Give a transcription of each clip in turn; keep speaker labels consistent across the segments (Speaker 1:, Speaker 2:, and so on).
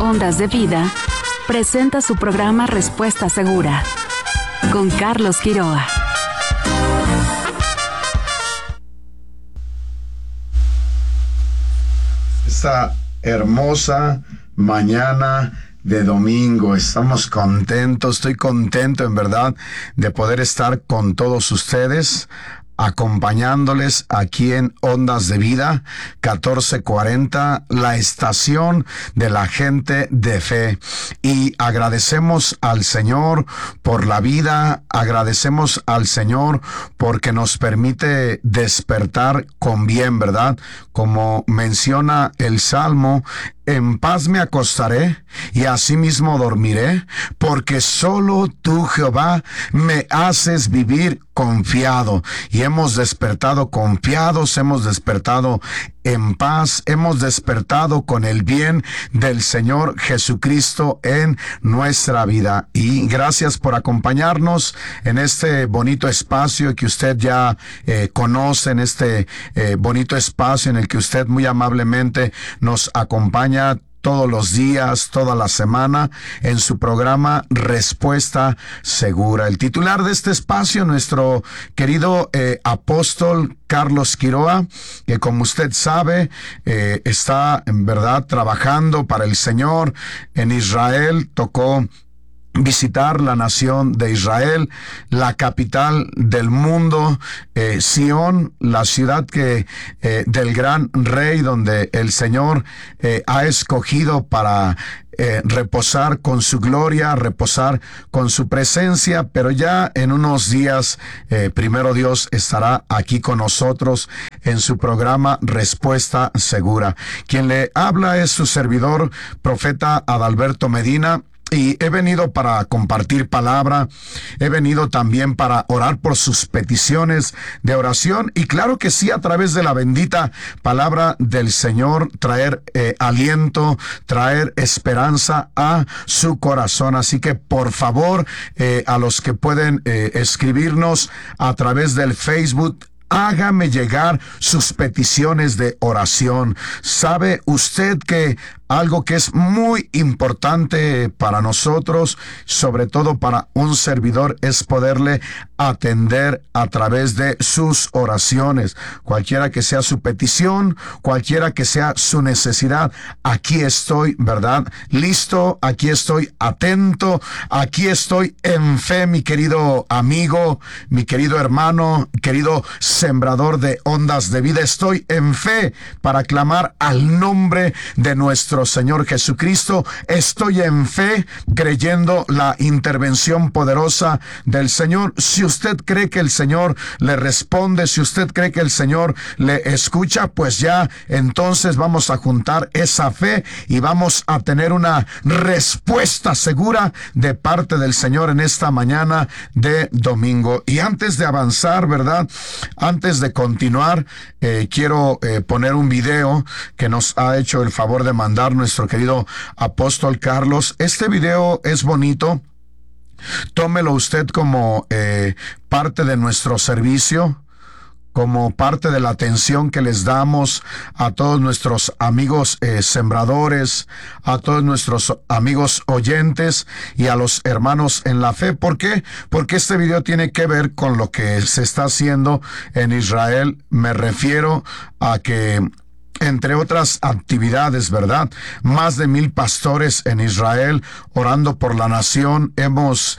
Speaker 1: Ondas de Vida presenta su programa Respuesta Segura con Carlos Quiroa.
Speaker 2: Esta hermosa mañana de domingo, estamos contentos, estoy contento en verdad de poder estar con todos ustedes, acompañándoles aquí en Ondas de Vida 1440, la estación de la gente de fe. Y agradecemos al Señor por la vida, agradecemos al Señor porque nos permite despertar con bien, ¿verdad? Como menciona el Salmo, en paz me acostaré y asimismo dormiré, porque solo tú, Jehová, me haces vivir confiado. Y hemos despertado confiados, hemos despertado en paz, hemos despertado con el bien del Señor Jesucristo en nuestra vida. Y gracias por acompañarnos en este bonito espacio que usted ya conoce, en este bonito espacio en el que usted muy amablemente nos acompaña todos los días, toda la semana, en su programa Respuesta Segura. El titular de este espacio, nuestro querido apóstol Carlos Quiroa, que como usted sabe, está en verdad trabajando para el Señor en Israel. Tocó visitar la nación de Israel, la capital del mundo, Sión, la ciudad del gran rey, donde el Señor ha escogido para reposar con su gloria, reposar con su presencia. Pero ya en unos días, primero Dios estará aquí con nosotros en su programa Respuesta Segura. Quien le habla es su servidor, profeta Adalberto Medina. Y he venido para compartir palabra, he venido también para orar por sus peticiones de oración y claro que sí, a través de la bendita palabra del Señor, traer aliento, traer esperanza a su corazón. Así que por favor, a los que pueden escribirnos a través del Facebook, hágame llegar sus peticiones de oración. ¿Sabe usted que algo que es muy importante para nosotros, sobre todo para un servidor, es poderle atender a través de sus oraciones? Cualquiera que sea su petición, cualquiera que sea su necesidad, aquí estoy, ¿verdad? Listo, aquí estoy atento, aquí estoy en fe, mi querido amigo, mi querido hermano, querido sembrador de ondas de vida. Estoy en fe para clamar al nombre de nuestro Señor Jesucristo. Estoy en fe creyendo la intervención poderosa del Señor. Si usted cree que el Señor le responde, si usted cree que el Señor le escucha, pues ya entonces vamos a juntar esa fe y vamos a tener una respuesta segura de parte del Señor en esta mañana de domingo. Y antes de avanzar, ¿verdad? Antes de continuar, quiero poner un video que nos ha hecho el favor de mandar nuestro querido apóstol Carlos. Este video es bonito. Tómelo usted como parte de nuestro servicio, como parte de la atención que les damos a todos nuestros amigos sembradores, a todos nuestros amigos oyentes y a los hermanos en la fe. ¿Por qué? Porque este video tiene que ver con lo que se está haciendo en Israel. Me refiero a que, entre otras actividades, ¿verdad?, más de 1,000 pastores en Israel orando por la nación. Hemos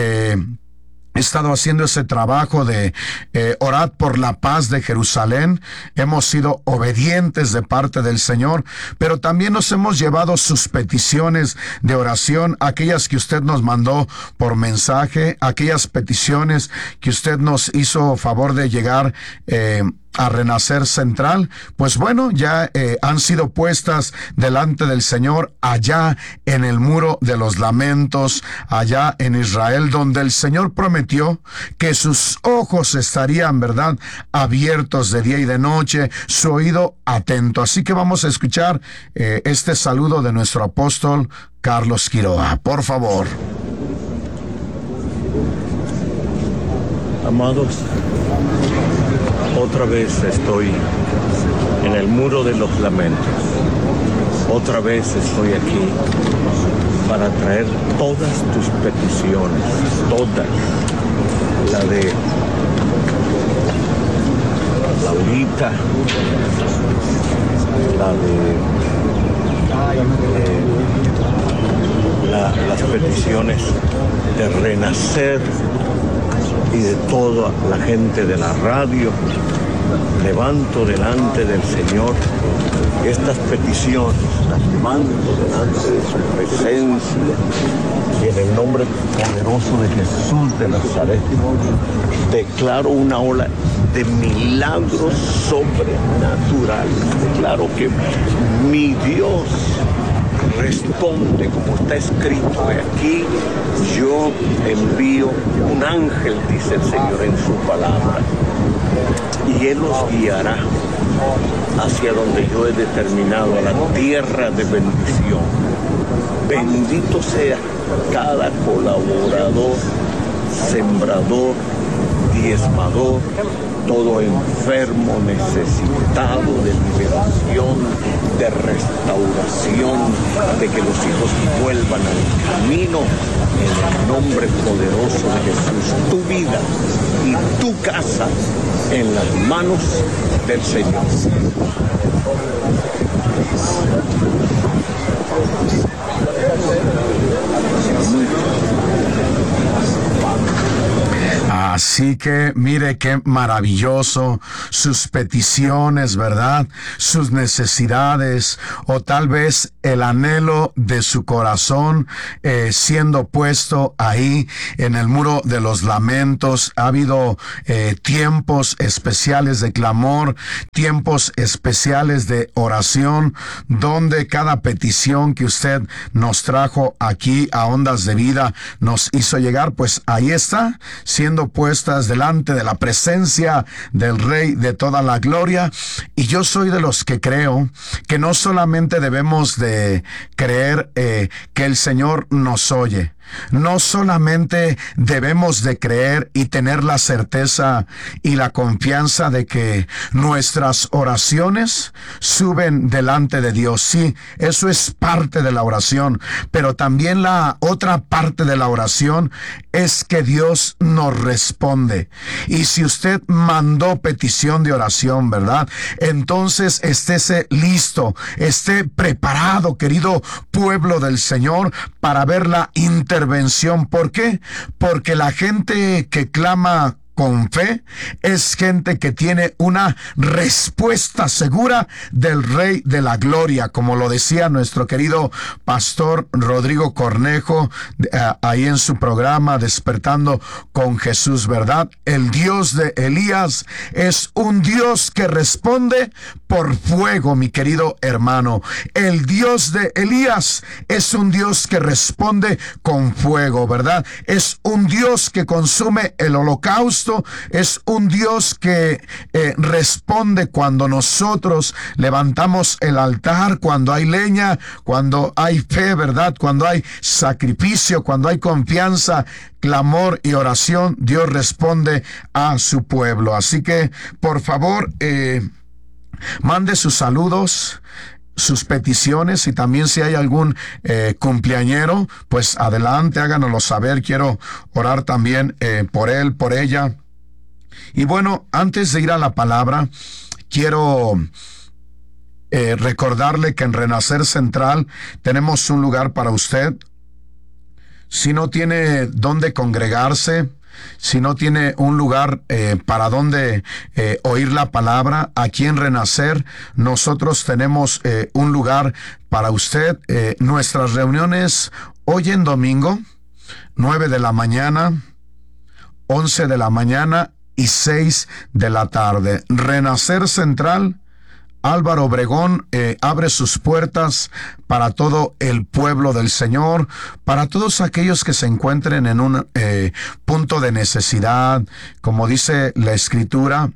Speaker 2: estado haciendo ese trabajo de orar por la paz de Jerusalén. Hemos sido obedientes de parte del Señor, pero también nos hemos llevado sus peticiones de oración, aquellas que usted nos mandó por mensaje, aquellas peticiones que usted nos hizo favor de llegar a Renacer Central. Pues bueno, ya han sido puestas delante del Señor allá en el Muro de los Lamentos, allá en Israel, donde el Señor prometió que sus ojos estarían, ¿verdad?, abiertos de día y de noche, su oído atento. Así que vamos a escuchar este saludo de nuestro apóstol Carlos Quiroa, por favor.
Speaker 3: Amados, otra vez estoy en el Muro de los Lamentos. Otra vez estoy aquí para traer todas tus peticiones, todas. La de Laurita, la de las peticiones de Renacer y de toda la gente de la radio. Levanto delante del Señor estas peticiones, las levanto delante de su presencia y en el nombre poderoso de Jesús de Nazaret declaro una ola de milagros sobrenaturales. Declaro que mi Dios responde como está escrito. De aquí yo envío un ángel, dice el Señor en su palabra, y Él los guiará hacia donde yo he determinado, a la tierra de bendición. Bendito sea cada colaborador, sembrador, diezmador, todo enfermo, necesitado de liberación, de restauración, de que los hijos vuelvan al camino, en el nombre poderoso de Jesús. Tu vida y tu casa en las manos del Señor.
Speaker 2: Así que mire qué maravilloso sus peticiones, ¿verdad? Sus necesidades o tal vez el anhelo de su corazón siendo puesto ahí en el muro de los lamentos. Ha habido tiempos especiales de clamor, tiempos especiales de oración, donde cada petición que usted nos trajo aquí a Ondas de Vida nos hizo llegar, pues ahí está, siendo puestas delante de la presencia del Rey de toda la gloria. Y yo soy de los que creo que no solamente debemos de creer que el Señor nos oye, no solamente debemos de creer y tener la certeza y la confianza de que nuestras oraciones suben delante de Dios. Sí, eso es parte de la oración, pero también la otra parte de la oración es que Dios nos responde. Y si usted mandó petición de oración, ¿verdad? Entonces estése listo, esté preparado, querido pueblo del Señor, para ver la intervención. ¿Por qué? Porque la gente que clama con fe es gente que tiene una respuesta segura del Rey de la Gloria, como lo decía nuestro querido pastor Rodrigo Cornejo ahí en su programa Despertando con Jesús, ¿verdad? El Dios de Elías es un Dios que responde por fuego, mi querido hermano. El Dios de Elías es un Dios que responde con fuego, ¿verdad? Es un Dios que consume el holocausto. Es un Dios que responde cuando nosotros levantamos el altar, cuando hay leña, cuando hay fe, ¿verdad? Cuando hay sacrificio, cuando hay confianza, clamor y oración, Dios responde a su pueblo. Así que, por favor, mande sus saludos, sus peticiones, y también si hay algún cumpleañero, pues adelante, háganoslo saber. Quiero orar también por él, por ella. Y bueno, antes de ir a la palabra, quiero recordarle que en Renacer Central tenemos un lugar para usted. Si no tiene dónde congregarse, si no tiene un lugar para donde oír la palabra, aquí en Renacer nosotros tenemos un lugar para usted. Nuestras reuniones hoy en domingo, 9 de la mañana, 11 de la mañana y 6 de la tarde. Renacer Central, Álvaro Obregón, abre sus puertas para todo el pueblo del Señor, para todos aquellos que se encuentren en un punto de necesidad. Como dice la Escritura,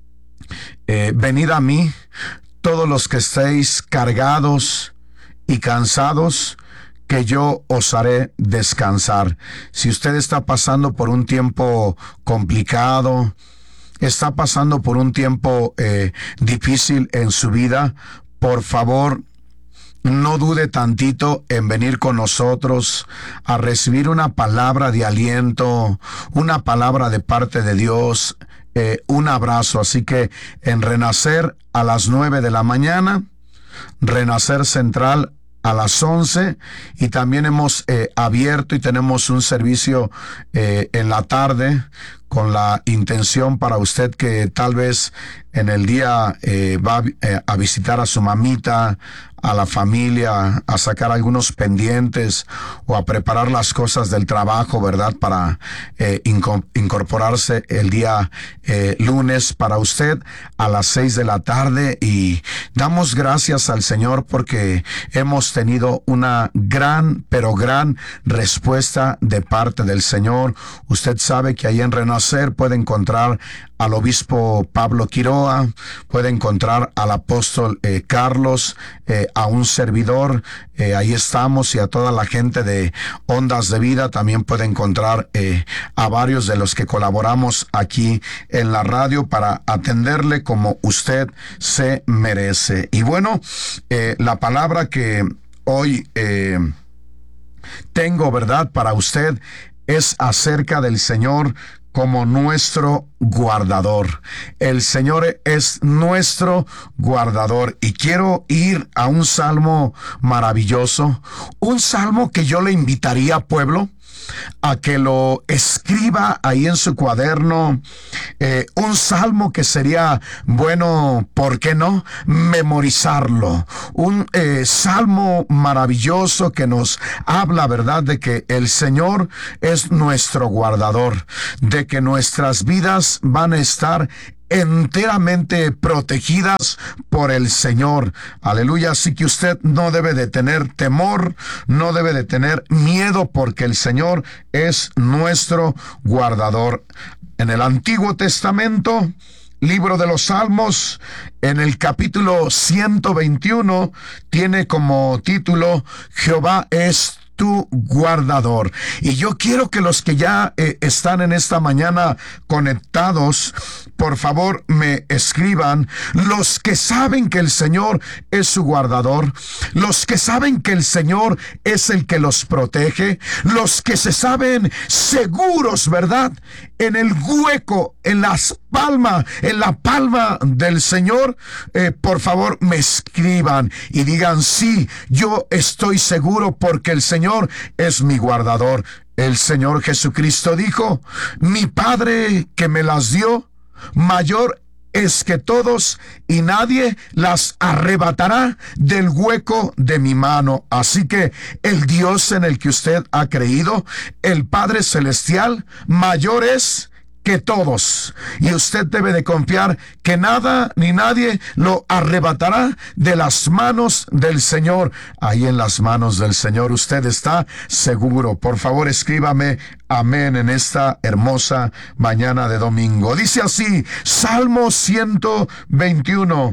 Speaker 2: venid a mí, todos los que estéis cargados y cansados, que yo os haré descansar. Si usted está pasando por un tiempo complicado, está pasando por un tiempo difícil en su vida, por favor, no dude tantito en venir con nosotros a recibir una palabra de aliento, una palabra de parte de Dios, un abrazo. Así que en Renacer a las 9 de la mañana, Renacer Central a las 11, y también hemos abierto y tenemos un servicio en la tarde con la intención para usted que tal vez en el día va a visitar a su mamita, a la familia, a sacar algunos pendientes o a preparar las cosas del trabajo, ¿verdad? Para incorporarse el día lunes para usted a las 6 de la tarde. Y damos gracias al Señor porque hemos tenido una gran, pero gran respuesta de parte del Señor. Usted sabe que ahí en Renacer puede encontrar al obispo Pablo Quiroa, puede encontrar al apóstol Carlos, a un servidor, ahí estamos, y a toda la gente de Ondas de Vida. También puede encontrar a varios de los que colaboramos aquí en la radio para atenderle como usted se merece. Y bueno, la palabra que hoy tengo, ¿verdad?, para usted es acerca del Señor como nuestro guardador. El Señor es nuestro guardador. Y quiero ir a un salmo maravilloso, un salmo que yo le invitaría, pueblo, a que lo escriba ahí en su cuaderno, un salmo que sería bueno, ¿por qué no?, memorizarlo. Un salmo maravilloso que nos habla, ¿verdad?, de que el Señor es nuestro guardador, de que nuestras vidas van a estar enteramente protegidas por el Señor. Aleluya. Así que usted no debe de tener temor, no debe de tener miedo, porque el Señor es nuestro guardador. En el Antiguo Testamento, libro de los Salmos, en el capítulo 121, tiene como título: Jehová es tu guardador. Y yo quiero que los que ya están en esta mañana conectados, por favor me escriban: los que saben que el Señor es su guardador, los que saben que el Señor es el que los protege, los que se saben seguros, ¿verdad?, en el hueco, en la palma del Señor, por favor me escriban y digan: sí, yo estoy seguro porque el Señor es mi guardador. El Señor Jesucristo dijo: mi Padre que me las dio, mayor es que todos, y nadie las arrebatará del hueco de mi mano. Así que el Dios en el que usted ha creído, el Padre Celestial, mayor es que todos, y usted debe de confiar que nada ni nadie lo arrebatará de las manos del Señor. Ahí en las manos del Señor usted está seguro. Por favor, escríbame amén en esta hermosa mañana de domingo. Dice así, Salmo 121.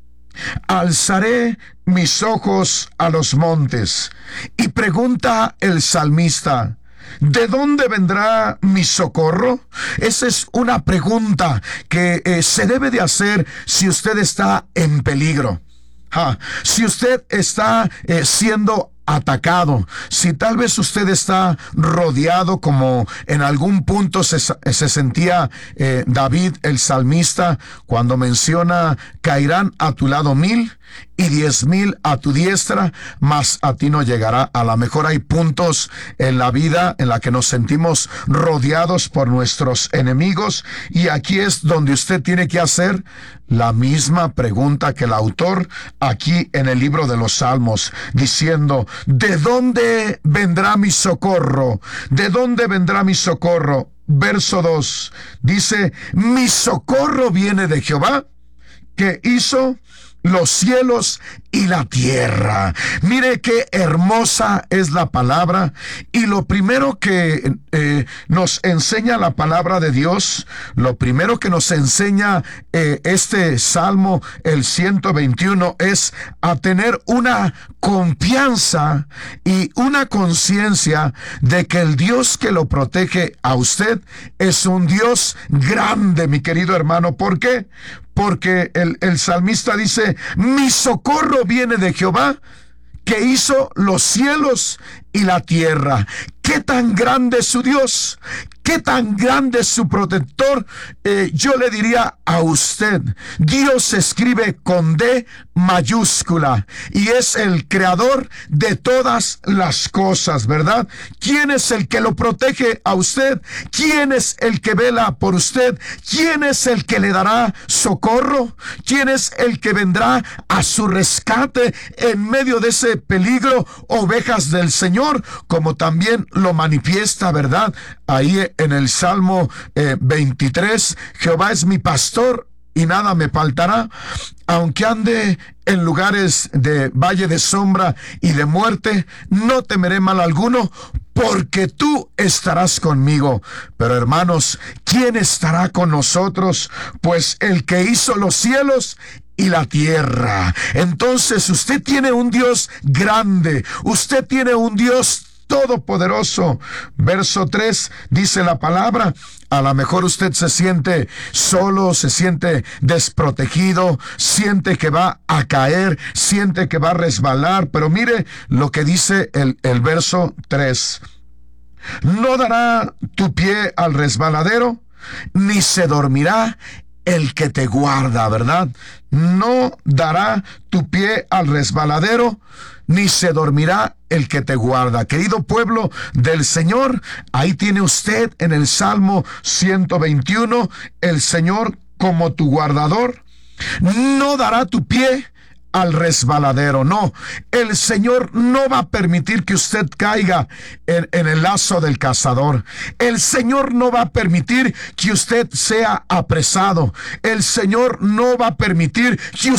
Speaker 2: Alzaré mis ojos a los montes. Y pregunta el salmista: ¿de dónde vendrá mi socorro? Esa es una pregunta que se debe de hacer si usted está en peligro. Si usted está siendo atacado, si tal vez usted está rodeado, como en algún punto se sentía David el salmista, cuando menciona: caerán a tu lado 1000 y 10,000 a tu diestra, mas a ti no llegará. A lo mejor hay puntos en la vida en la que nos sentimos rodeados por nuestros enemigos, y aquí es donde usted tiene que hacer la misma pregunta que el autor aquí en el libro de los Salmos, diciendo: ¿de dónde vendrá mi socorro? ¿De dónde vendrá mi socorro? Verso 2 dice: mi socorro viene de Jehová, que hizo los cielos y la tierra. Mire qué hermosa es la palabra. Y lo primero que nos enseña la palabra de Dios, lo primero que nos enseña este Salmo, el 121, es a tener una confianza y una conciencia de que el Dios que lo protege a usted es un Dios grande, mi querido hermano. ¿Por qué? Porque el salmista dice: mi socorro viene de Jehová, que hizo los cielos y la tierra. ¿Qué tan grande es su Dios? ¿Qué tan grande es su protector? Yo le diría a usted, Dios se escribe con D mayúscula y es el creador de todas las cosas, ¿verdad? ¿Quién es el que lo protege a usted? ¿Quién es el que vela por usted? ¿Quién es el que le dará socorro? ¿Quién es el que vendrá a su rescate en medio de ese peligro? Ovejas del Señor, como también lo manifiesta, ¿verdad? Ahí en el Salmo 23, Jehová es mi pastor y nada me faltará. Aunque ande en lugares de valle de sombra y de muerte, no temeré mal alguno, porque tú estarás conmigo. Pero hermanos, ¿quién estará con nosotros? Pues el que hizo los cielos y la tierra. Entonces usted tiene un Dios grande, usted tiene un Dios todopoderoso. Verso 3 dice la palabra, a lo mejor usted se siente solo, se siente desprotegido, siente que va a caer, siente que va a resbalar, pero mire lo que dice el verso 3. No dará tu pie al resbaladero, ni se dormirá el que te guarda, ¿verdad? No dará tu pie al resbaladero, ni se dormirá el que te guarda. Querido pueblo del Señor, ahí tiene usted en el Salmo 121, el Señor como tu guardador. No dará tu pie al resbaladero, no. El Señor no va a permitir que usted caiga en el lazo del cazador. El Señor no va a permitir que usted sea apresado. El Señor no va a permitir que